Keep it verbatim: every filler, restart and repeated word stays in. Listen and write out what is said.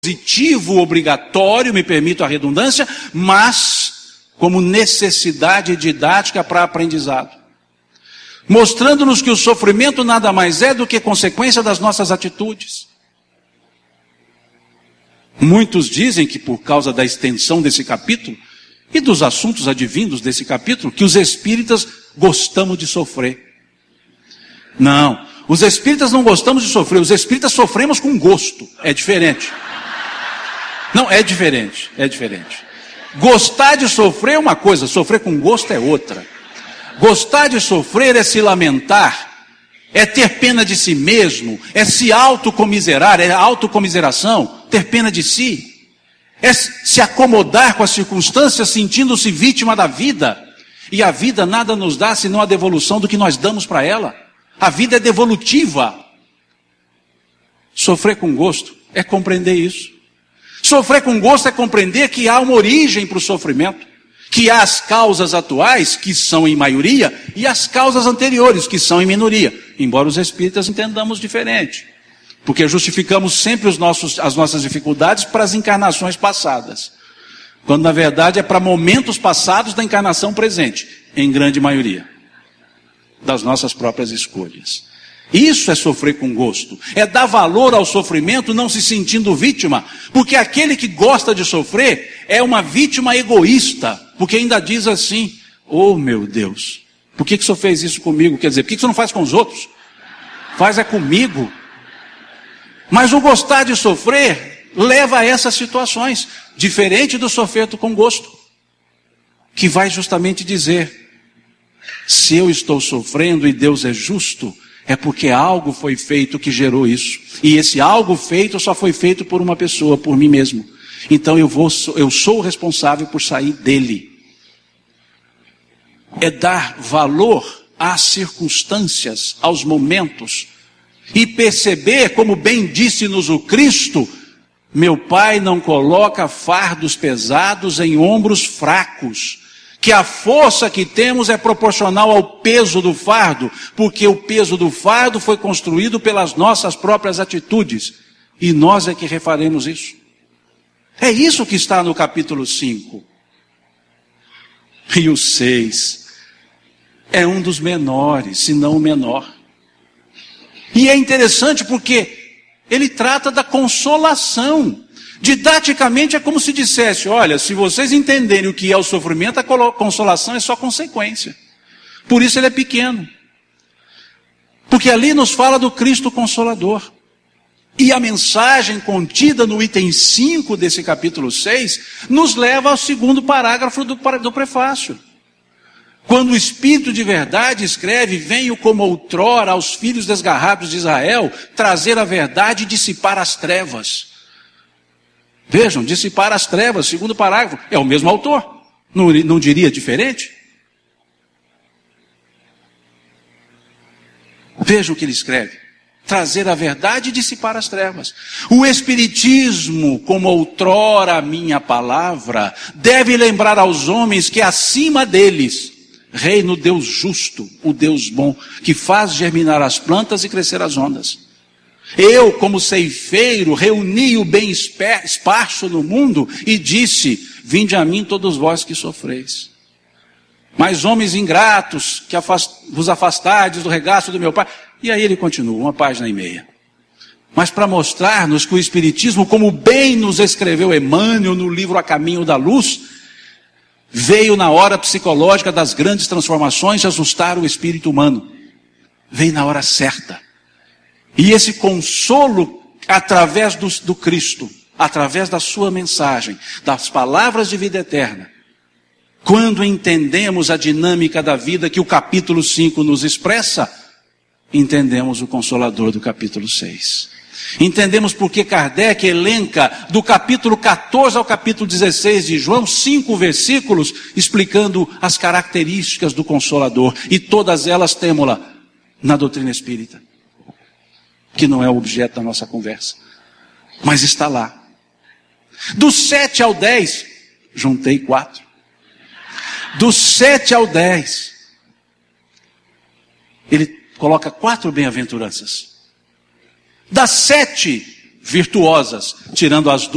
positivo, obrigatório, me permito a redundância, mas como necessidade didática para aprendizado. Mostrando-nos que o sofrimento nada mais é do que consequência das nossas atitudes. Muitos dizem que por causa da extensão desse capítulo e dos assuntos advindos desse capítulo, que os espíritas gostamos de sofrer. Não, os espíritas não gostamos de sofrer, os espíritas sofremos com gosto, é diferente. Não, é diferente, é diferente. Gostar de sofrer é uma coisa, sofrer com gosto é outra. Gostar de sofrer é se lamentar, é ter pena de si mesmo, é se autocomiserar, é autocomiseração, ter pena de si. É se acomodar com as circunstâncias, sentindo-se vítima da vida. E a vida nada nos dá senão a devolução do que nós damos para ela. A vida é devolutiva. Sofrer com gosto é compreender isso. Sofrer com gosto é compreender que há uma origem para o sofrimento. Que há as causas atuais, que são em maioria, e as causas anteriores, que são em minoria. Embora os espíritas entendamos diferente. Porque justificamos sempre os nossos, as nossas dificuldades para as encarnações passadas. Quando na verdade é para momentos passados da encarnação presente, em grande maioria. Das nossas próprias escolhas. Isso é sofrer com gosto. É dar valor ao sofrimento não se sentindo vítima. Porque aquele que gosta de sofrer é uma vítima egoísta. Porque ainda diz assim, oh meu Deus, por que que o senhor fez isso comigo? Quer dizer, por que que o senhor não faz com os outros? Faz é comigo. Mas o gostar de sofrer leva a essas situações, diferente do sofrer com gosto, que vai justamente dizer, se eu estou sofrendo e Deus é justo, é porque algo foi feito que gerou isso. E esse algo feito só foi feito por uma pessoa, por mim mesmo. Então eu, vou, eu sou o responsável por sair dele. É dar valor às circunstâncias, aos momentos, e perceber, como bem disse-nos o Cristo, meu Pai não coloca fardos pesados em ombros fracos, que a força que temos é proporcional ao peso do fardo, porque o peso do fardo foi construído pelas nossas próprias atitudes, e nós é que refaremos isso. É isso que está no capítulo cinco. E o seis é um dos menores, se não o menor. E é interessante porque ele trata da consolação. Didaticamente é como se dissesse, olha, se vocês entenderem o que é o sofrimento, a consolação é só consequência. Por isso ele é pequeno. Porque ali nos fala do Cristo Consolador. E a mensagem contida no item cinco desse capítulo seis, nos leva ao segundo parágrafo do, do prefácio. Quando o Espírito de verdade escreve, venho como outrora aos filhos desgarrados de Israel, trazer a verdade e dissipar as trevas. Vejam, dissipar as trevas, segundo parágrafo, é o mesmo autor, não, não diria diferente? Vejam o que ele escreve, trazer a verdade e dissipar as trevas. O Espiritismo, como outrora a minha palavra, deve lembrar aos homens que acima deles, reina o Deus justo, o Deus bom, que faz germinar as plantas e crescer as ondas. Eu, como ceifeiro, reuni o bem esparso no mundo e disse, vinde a mim todos vós que sofreis. Mas homens ingratos, que afast, vos afastardes do regaço do meu Pai. E aí ele continua, uma página e meia. Mas para mostrar-nos que o Espiritismo, como bem nos escreveu Emmanuel no livro A Caminho da Luz, veio na hora psicológica das grandes transformações de ajustar o espírito humano. Veio na hora certa. E esse consolo, através do, do Cristo, através da sua mensagem, das palavras de vida eterna, quando entendemos a dinâmica da vida que o capítulo cinco nos expressa, entendemos o Consolador do capítulo seis. Entendemos porque Kardec elenca do capítulo quatorze ao capítulo dezesseis de João, cinco versículos, explicando as características do Consolador. E todas elas temos-la na doutrina espírita, que não é o objeto da nossa conversa, mas está lá. Do sete ao dez, juntei quatro. Do sete ao dez, ele coloca quatro bem-aventuranças. Das sete virtuosas, tirando as duas